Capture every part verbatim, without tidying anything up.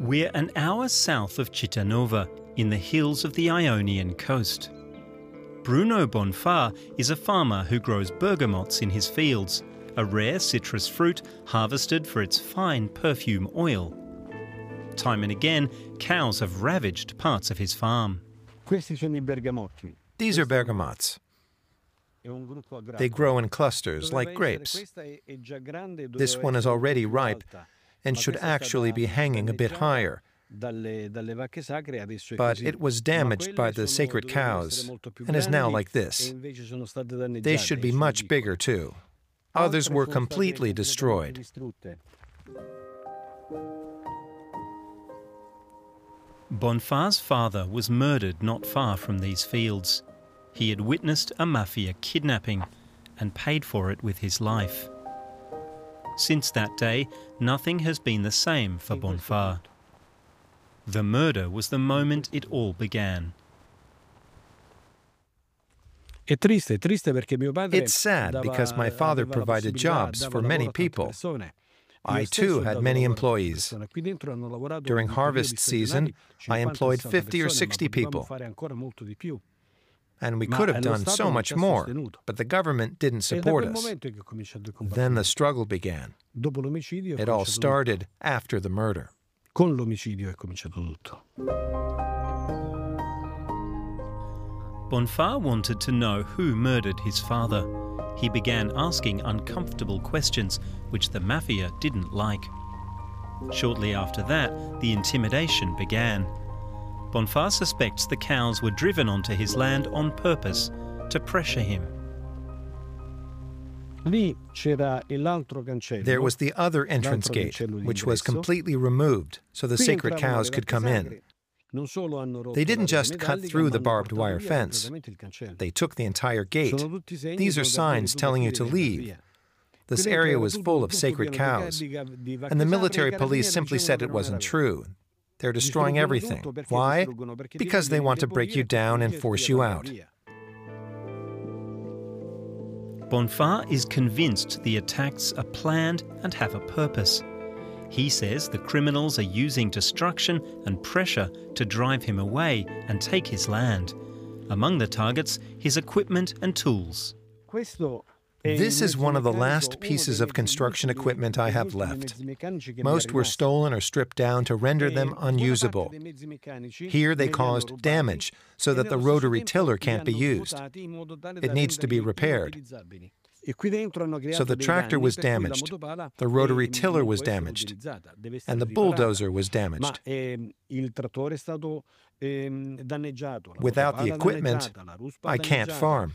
We're an hour south of Cittanova, in the hills of the Ionian coast. Bruno Bonfà is a farmer who grows bergamots in his fields, a rare citrus fruit harvested for its fine perfume oil. Time and again, cows have ravaged parts of his farm. These are bergamots. They grow in clusters like grapes. This one is already ripe and should actually be hanging a bit higher. But it was damaged by the sacred cows and is now like this. They should be much bigger too. Others were completely destroyed. Bonfà's father was murdered not far from these fields. He had witnessed a mafia kidnapping and paid for it with his life. Since that day, nothing has been the same for Bonfà. The murder was the moment it all began. It's sad because my father provided jobs for many people. I too had many employees. During harvest season, I employed fifty or sixty people. And we could have done so much more, but the government didn't support us. Then the struggle began. It all started after the murder. Bonfà wanted to know who murdered his father. He began asking uncomfortable questions, which the mafia didn't like. Shortly after that, the intimidation began. Bonfà suspects the cows were driven onto his land on purpose to pressure him. There was the other entrance gate, which was completely removed so the sacred cows could come in. They didn't just cut through the barbed wire fence. They took the entire gate. These are signs telling you to leave. This area was full of sacred cows, and the military police simply said it wasn't true. They're destroying everything. Why? Because they want to break you down and force you out. Bonfà is convinced the attacks are planned and have a purpose. He says the criminals are using destruction and pressure to drive him away and take his land. Among the targets, his equipment and tools. This is one of the last pieces of construction equipment I have left. Most were stolen or stripped down to render them unusable. Here they caused damage so that the rotary tiller can't be used. It needs to be repaired. So the tractor was damaged, the rotary tiller was damaged, and the bulldozer was damaged. Without the equipment, I can't farm.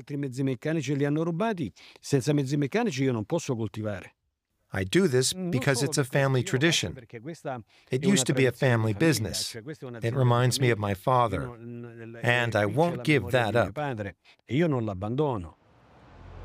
I do this because it's a family tradition. It used to be a family business. It reminds me of my father, and I won't give that up.